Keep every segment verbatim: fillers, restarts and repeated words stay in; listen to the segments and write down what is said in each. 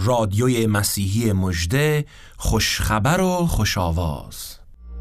رادیوی مسیحی مژده، خوشخبر و خوش آواز.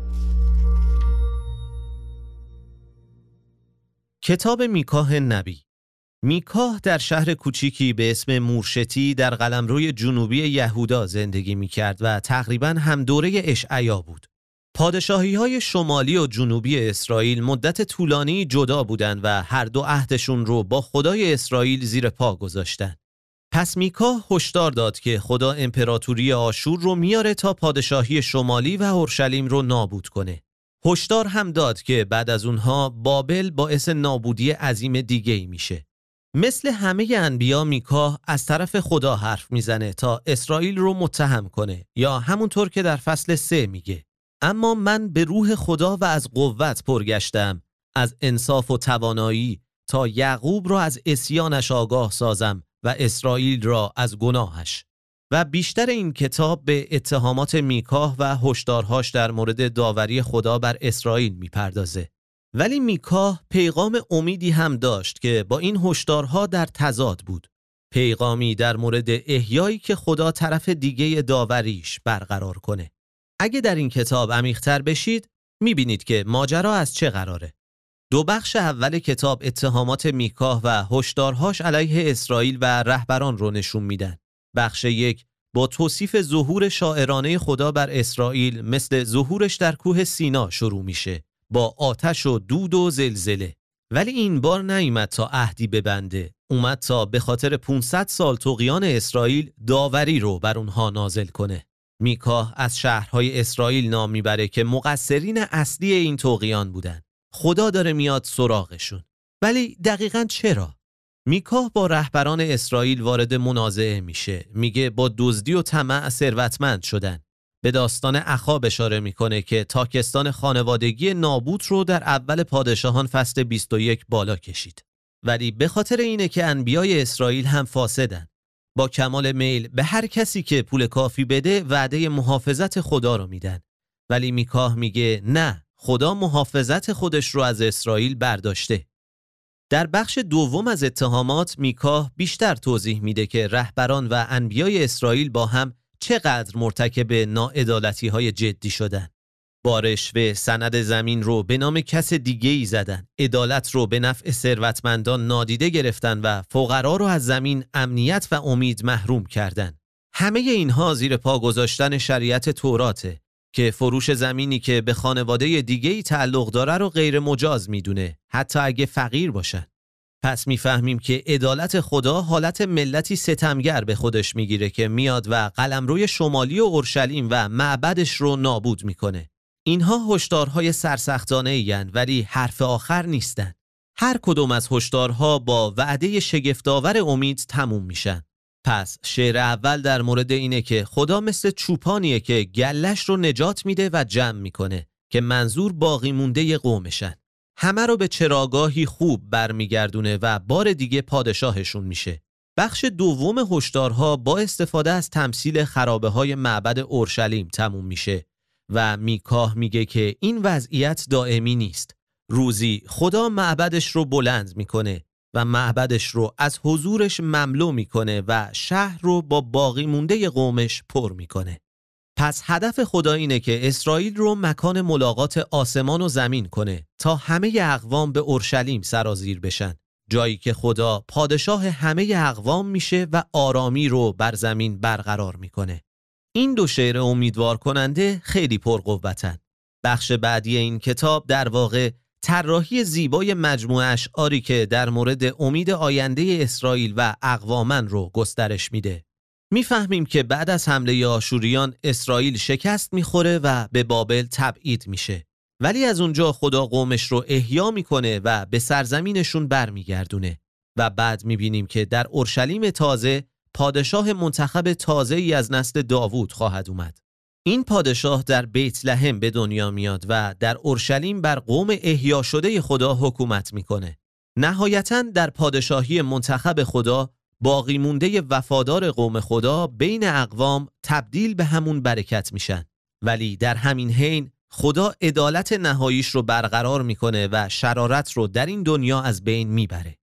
کتاب میکاه نبی. میکاه در شهر کوچیکی به اسم مورشتی در قلمروی جنوبی یهودا زندگی میکرد و تقریباً هم دوره اشعیا بود. پادشاهی‌های شمالی و جنوبی اسرائیل مدت طولانی جدا بودند و هر دو عهدشون رو با خدای اسرائیل زیر پا گذاشتن. پس میکاه هشدار داد که خدا امپراتوری آشور رو میاره تا پادشاهی شمالی و اورشلیم رو نابود کنه. هشدار هم داد که بعد از اونها بابل باعث نابودی عظیم دیگه‌ای میشه. مثل همه انبیا میکاه از طرف خدا حرف میزنه تا اسرائیل رو متهم کنه، یا همونطور که در فصل سه میگه: اما من به روح خدا و از قوت پرگشتم، از انصاف و توانایی، تا یعقوب را از عصیانش آگاه سازم و اسرائیل را از گناهش. و بیشتر این کتاب به اتهامات میکاه و هشدارهاش در مورد داوری خدا بر اسرائیل میپردازه. ولی میکاه پیغام امیدی هم داشت که با این هشدارها در تضاد بود. پیغامی در مورد احیایی که خدا طرف دیگه داوریش برقرار کنه. اگه در این کتاب عمیق‌تر بشید میبینید که ماجرا از چه قراره. دو بخش اول کتاب اتهامات میکاه و هشدارهاش علیه اسرائیل و رهبران رو نشون میدن. بخش یک با توصیف ظهور شاعرانه خدا بر اسرائیل مثل ظهورش در کوه سینا شروع میشه، با آتش و دود و زلزله. ولی این بار نیامد تا عهدی ببنده، اومد تا به خاطر پانصد سال طغیان اسرائیل داوری رو بر اونها نازل کنه. میکاه از شهرهای اسرائیل نام میبره که مقصرین اصلی این طغیان بودن. خدا داره میاد سراغشون. ولی دقیقاً چرا؟ میکاه با رهبران اسرائیل وارد منازعه میشه. میگه با دزدی و طمع ثروتمند شدن. به داستان اخاب اشاره میکنه که تاکستان خانوادگی نابوت رو در اول پادشاهان فصل بیست و یک بالا کشید. ولی به خاطر اینه که انبیای اسرائیل هم فاسدن. با کمال میل به هر کسی که پول کافی بده وعده محافظت خدا رو میدن. ولی میکاه میگه نه، خدا محافظت خودش رو از اسرائیل برداشته. در بخش دوم از اتهامات میکاه بیشتر توضیح میده که رهبران و انبیای اسرائیل با هم چقدر مرتکب ناعدالتی‌های جدی شدن. بارش و سند زمین رو به نام کس دیگه‌ای زدن. عدالت رو به نفع ثروتمندان نادیده گرفتن و فقرا رو از زمین، امنیت و امید محروم کردن. همه اینها زیر پا گذاشتن شریعت توراته که فروش زمینی که به خانواده دیگه‌ای تعلق داره رو غیر مجاز میدونه، حتی اگه فقیر باشن. پس میفهمیم که عدالت خدا حالت ملتی ستمگر به خودش میگیره که میاد و قلمروی شمالی و اورشلیم و معبدش رو نابود میکنه. اینها هشدارهای سرسختانه این، ولی حرف آخر نیستن. هر کدوم از هشدارها با وعده شگفت‌آور امید تموم میشن. پس شعر اول در مورد اینه که خدا مثل چوپانیه که گلش رو نجات میده و جمع میکنه، که منظور باقی مونده قومشن. همه رو به چراگاهی خوب برمیگردونه و بار دیگه پادشاهشون میشه. بخش دوم هشدارها با استفاده از تمثیل خرابه‌های معبد اورشلیم تموم میشه و میکاه میگه که این وضعیت دائمی نیست. روزی خدا معبدش رو بلند میکنه و معبدش رو از حضورش مملو میکنه و شهر رو با باقی مونده قومش پر میکنه. پس هدف خدا اینه که اسرائیل رو مکان ملاقات آسمان و زمین کنه تا همه اقوام به اورشلیم سرازیر بشن، جایی که خدا پادشاه همه اقوام میشه و آرامی رو بر زمین برقرار میکنه. این دو شعر امیدوار کننده خیلی پرقوتن. بخش بعدی این کتاب در واقع طراحی زیبای مجموعه اشعاری که در مورد امید آینده اسرائیل و اقوامن رو گسترش میده. میفهمیم که بعد از حمله آشوریان اسرائیل شکست میخوره و به بابل تبعید میشه. ولی از اونجا خدا قومش رو احیا میکنه و به سرزمینشون برمیگردونه. و بعد میبینیم که در اورشلیم تازه پادشاه منتخب تازه‌ای از نسل داوود خواهد اومد. این پادشاه در بیت لحم به دنیا میاد و در اورشلیم بر قوم احیا شده خدا حکومت میکنه. نهایتاً در پادشاهی منتخب خدا باقی مونده وفادار قوم خدا بین اقوام تبدیل به همون برکت میشن. ولی در همین حین خدا عدالت نهاییش رو برقرار میکنه و شرارت رو در این دنیا از بین میبره.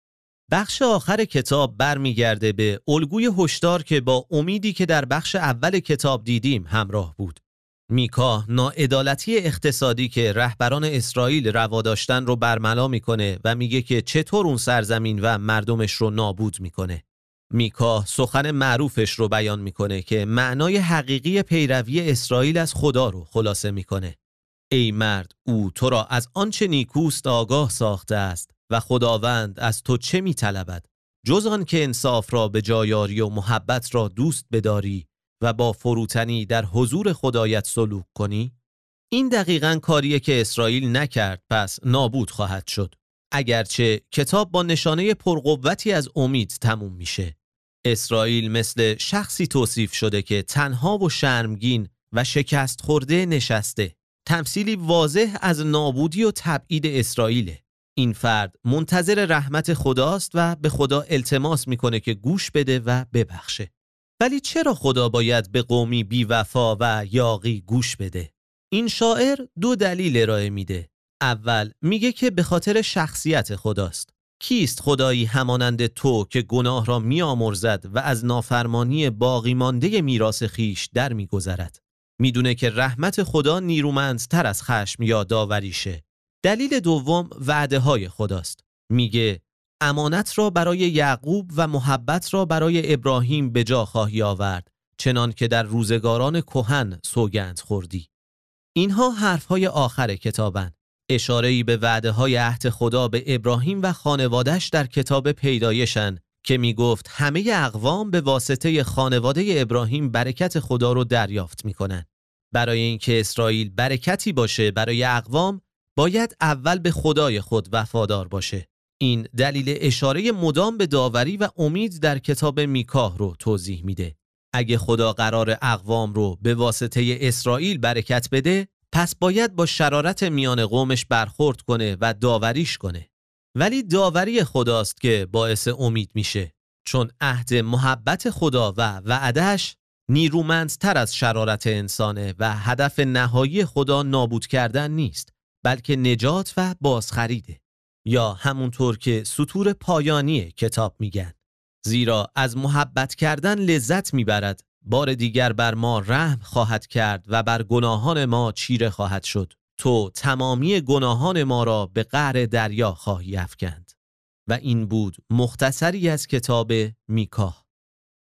بخش آخر کتاب برمیگرده به الگوی هشدار که با امیدی که در بخش اول کتاب دیدیم همراه بود. میکا ناعدالتی اقتصادی که رهبران اسرائیل روا داشتن رو برملا میکنه و میگه که چطور اون سرزمین و مردمش رو نابود میکنه. میکا سخن معروفش رو بیان میکنه که معنای حقیقی پیروی اسرائیل از خدا رو خلاصه میکنه. ای مرد، او تو را از آنچه نیکوست آگاه ساخته است و خداوند از تو چه میطلبد جز آن که انصاف را به جای آری و محبت را دوست بداری و با فروتنی در حضور خدایت سلوک کنی؟ این دقیقاً کاریه که اسرائیل نکرد، پس نابود خواهد شد. اگرچه کتاب با نشانه پرقوتی از امید تموم میشه. اسرائیل مثل شخصی توصیف شده که تنها و شرمگین و شکست خورده نشسته. تمثیلی واضح از نابودی و تبعید اسرائیله. این فرد منتظر رحمت خداست و به خدا التماس میکنه که گوش بده و ببخشه. ولی چرا خدا باید به قومی بی وفا و یاغی گوش بده؟ این شاعر دو دلیل ارائه میده. اول میگه که به خاطر شخصیت خداست. کیست خدایی همانند تو که گناه را میامرزد و از نافرمانی باقی مانده میراث خیش در میگذرد؟ میدونه که رحمت خدا نیرومندتر از خشم یا داوریشه. دلیل دوم وعده های خداست. میگه امانت را برای یعقوب و محبت را برای ابراهیم به جا خواهی آورد، چنان که در روزگاران کهن سوگند خوردی. اینها حرفهای آخر کتابن. اشاره‌ای به وعده های عهد خدا به ابراهیم و خانواده‌اش در کتاب پیدایشن که میگفت همه اقوام به واسطه خانواده ابراهیم برکت خدا رو دریافت میکنن. برای اینکه اسرائیل برکتی باشه برای اقوام، باید اول به خدای خود وفادار باشه. این دلیل اشاره مدام به داوری و امید در کتاب میکا رو توضیح میده. اگه خدا قرار اقوام رو به واسطه اسرائیل برکت بده، پس باید با شرارت میان قومش برخورد کنه و داوریش کنه. ولی داوری خداست که باعث امید میشه، چون عهد محبت خدا و وعدهش نیرومندتر از شرارت انسانه و هدف نهایی خدا نابود کردن نیست، بلکه نجات و بازخریده، یا همونطور که سطور پایانی کتاب میگن. زیرا از محبت کردن لذت میبرد، بار دیگر بر ما رحم خواهد کرد و بر گناهان ما چیره خواهد شد. تو تمامی گناهان ما را به قعر دریا خواهی افکند. و این بود مختصری از کتاب میکا.